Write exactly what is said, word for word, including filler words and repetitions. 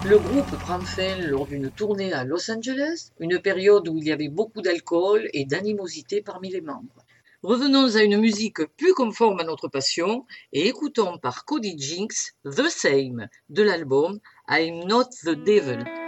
Le groupe prend fin lors d'une tournée à Los Angeles, une période où il y avait beaucoup d'alcool et d'animosité parmi les membres. Revenons à une musique plus conforme à notre passion et écoutons par Cody Jinks The Same de l'album I'm Not the Devil.